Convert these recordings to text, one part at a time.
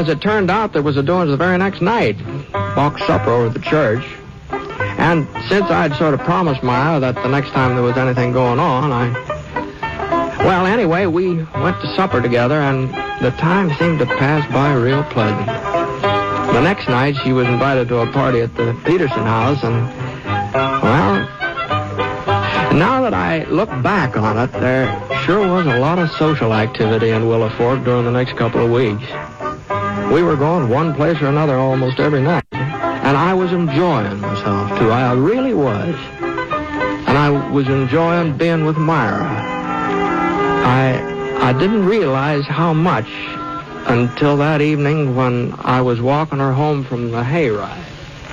as it turned out, there was a doings the very next night. Box supper over at the church. And since I'd sort of promised Myra that the next time there was anything going on, Well, anyway, we went to supper together, and the time seemed to pass by real pleasant. The next night, she was invited to a party at the Peterson house, and, well, now that I look back on it, there sure was a lot of social activity in Willow Fork during the next couple of weeks. We were going one place or another almost every night, and I was enjoying myself, too. I really was. And I was enjoying being with Myra. I didn't realize how much until that evening when I was walking her home from the hayride.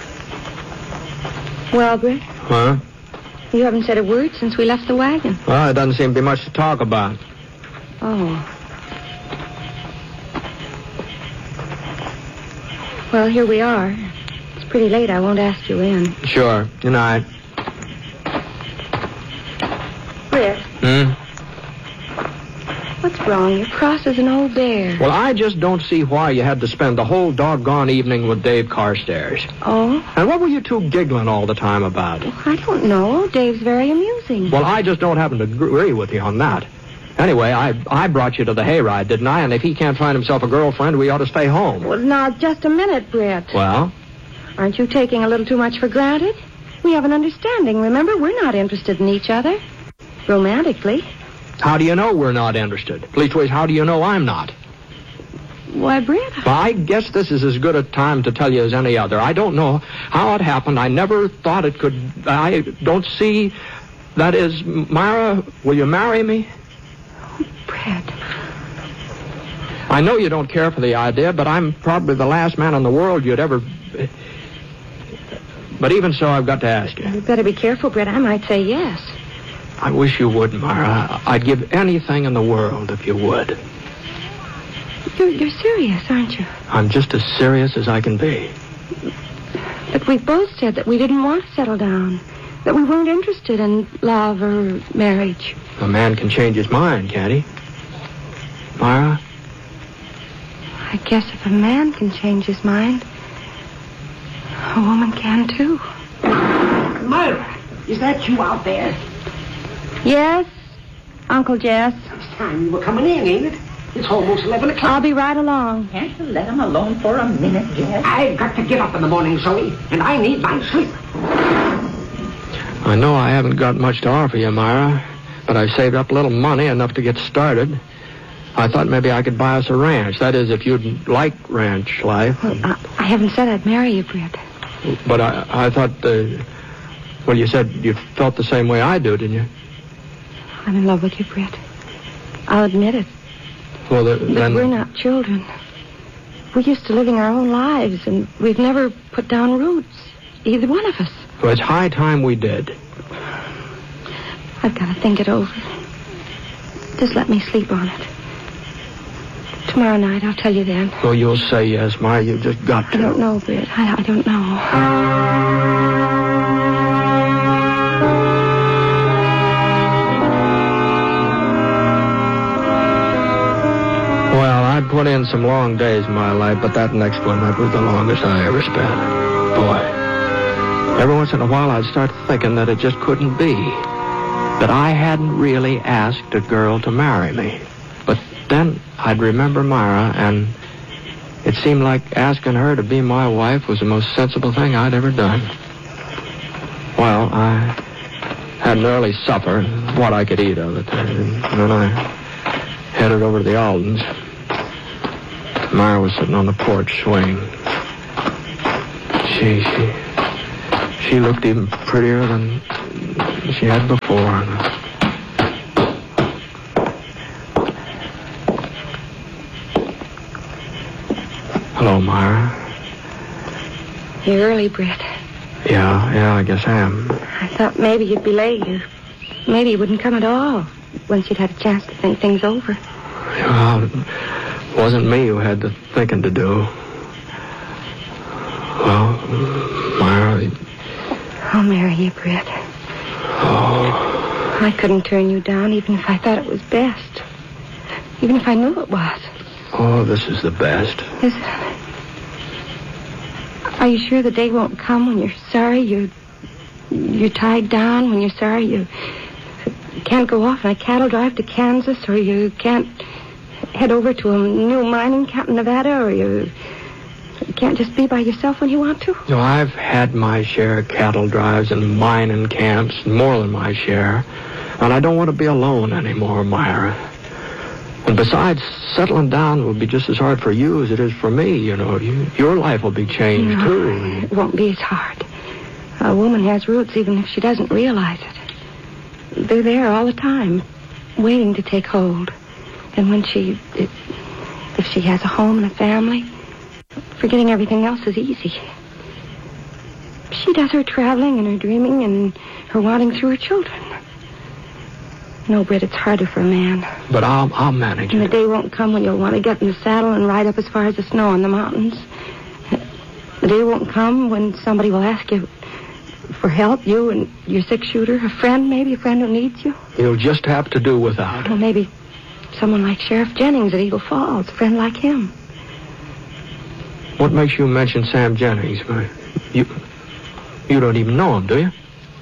Well, Brett? Huh? You haven't said a word since we left the wagon. Well, there doesn't seem to be much to talk about. Oh. Well, here we are. It's pretty late. I won't ask you in. Sure. Good night. Brett. What's wrong? You're cross as an old bear. Well, I just don't see why you had to spend the whole doggone evening with Dave Carstairs. Oh? And what were you two giggling all the time about? Well, I don't know. Dave's very amusing. Well, I just don't happen to agree with you on that. Anyway, I brought you to the hayride, didn't I? And if he can't find himself a girlfriend, we ought to stay home. Well, now, just a minute, Brett. Well? Aren't you taking a little too much for granted? We have an understanding, remember? We're not interested in each other. Romantically. How do you know we're not interested? Leastways, how do you know I'm not? Why, Brett? Well, I guess this is as good a time to tell you as any other. I don't know how it happened. I never thought it could... I don't see... That is, Myra, will you marry me? Oh, Brett. I know you don't care for the idea, but I'm probably the last man in the world you'd ever... But even so, I've got to ask you. You'd better be careful, Brett. I might say yes. I wish you would, Myra. I'd give anything in the world if you would. You're serious, aren't you? I'm just as serious as I can be. But we both said that we didn't want to settle down. That we weren't interested in love or marriage. A man can change his mind, can't he? Myra? I guess if a man can change his mind, a woman can too. Myra, is that you out there? Yes, Uncle Jess. It's time you were coming in, ain't it? It's almost 11 o'clock. I'll be right along. Can't you let him alone for a minute, Jess? I've got to get up in the morning, Zoe, and I need my sleep. I know I haven't got much to offer you, Myra, but I've saved up a little money, enough to get started. I thought maybe I could buy us a ranch. That is, if you'd like ranch life. Well, I haven't said I'd marry you, Brett. But I thought, well, you said you felt the same way I do, didn't you? I'm in love with you, Brett. I'll admit it. Well, But then... we're not children. We're used to living our own lives, and we've never put down roots, either one of us. Well, it's high time we did. I've got to think it over. Just let me sleep on it. Tomorrow night, I'll tell you then. Oh, you'll say yes, Myra. You've just got to. I don't know, Brett. I don't know. Well, I put in some long days in my life, but that next one, that was the longest I ever spent. Boy, every once in a while I'd start thinking that it just couldn't be. That I hadn't really asked a girl to marry me. But then I'd remember Myra, and it seemed like asking her to be my wife was the most sensible thing I'd ever done. Well, I had an early supper, what I could eat of it, and then I headed over to the Aldens. Myra was sitting on the porch swaying. She looked even prettier than she had before. Hello, Myra. You're early, Brett. Yeah, I guess I am. I thought maybe you'd be late. Maybe you wouldn't come at all once you'd had a chance to think things over. Well, it wasn't me who had the thinking to do. Well, Myra... I'll marry you, Brett. Oh, I couldn't turn you down even if I thought it was best. Even if I knew it was. Oh, this is the best. Is it? Are you sure the day won't come when you're sorry you're tied down, when you're sorry you can't go off on a cattle drive to Kansas, or you can't head over to a new mining camp in Nevada, or you can't just be by yourself when you want to? No, I've had my share of cattle drives and mining camps, more than my share. And I don't want to be alone anymore, Myra. And besides, settling down will be just as hard for you as it is for me, you know. Your life will be changed, too. It won't be as hard. A woman has roots even if she doesn't realize it. They're there all the time, waiting to take hold. And when if she has a home and a family, forgetting everything else is easy. She does her traveling and her dreaming and her wanting through her children. No, Britt, it's harder for a man. But I'll manage And the it. day won't come when you'll want to get in the saddle and ride up as far as the snow on the mountains. The day won't come when somebody will ask you for help, you and your six-shooter, a friend maybe, a friend who needs you. You'll just have to do without. Well, maybe someone like Sheriff Jennings at Eagle Falls, a friend like him. What makes you mention Sam Jennings? You don't even know him, do you?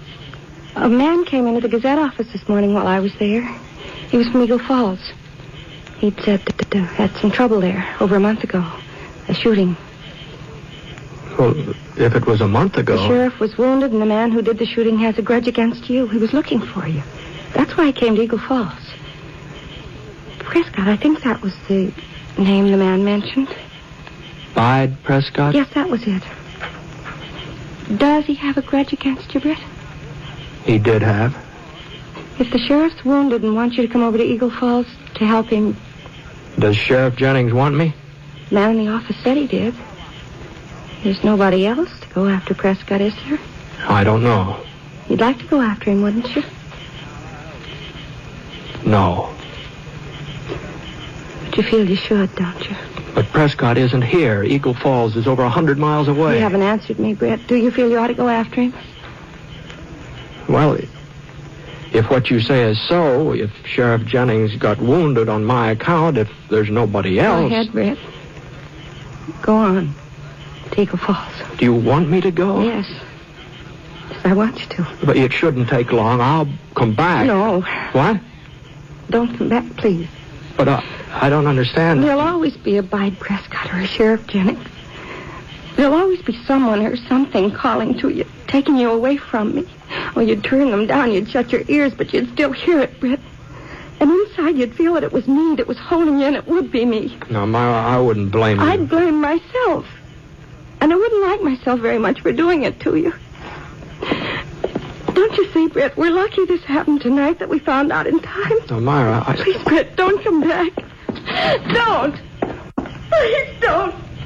A man came into the Gazette office this morning while I was there. He was from Eagle Falls. He'd said that had some trouble there over a month ago. A shooting. Well, if it was a month ago... The sheriff was wounded, and the man who did the shooting has a grudge against you. He was looking for you. That's why he came to Eagle Falls. Prescott, I think that was the name the man mentioned. Bide Prescott? Yes, that was it. Does he have a grudge against you, Britt? He did have. If the sheriff's wounded and wants you to come over to Eagle Falls to help him... Does Sheriff Jennings want me? The man in the office said he did. There's nobody else to go after Prescott, is there? I don't know. You'd like to go after him, wouldn't you? No. But you feel you should, don't you? But Prescott isn't here. Eagle Falls is over 100 miles away. You haven't answered me, Brett. Do you feel you ought to go after him? Well, if what you say is so, if Sheriff Jennings got wounded on my account, if there's nobody else... Go ahead, Brett. Go on. To Eagle Falls. Do you want me to go? Yes. Yes, I want you to. But it shouldn't take long. I'll come back. No. What? Don't come back, please. But I don't understand. There'll always be a Bide Prescott or a Sheriff Jennings. There'll always be someone or something calling to you, taking you away from me. Or you'd turn them down, you'd shut your ears, but you'd still hear it, Britt. And inside you'd feel that it was me that was holding you, and it would be me. No, Myra, I wouldn't blame you. I'd blame myself. And I wouldn't like myself very much for doing it to you. Don't you see, Britt, we're lucky this happened tonight, that we found out in time. No, Myra, Please, Britt, don't come back. Don't. Please don't.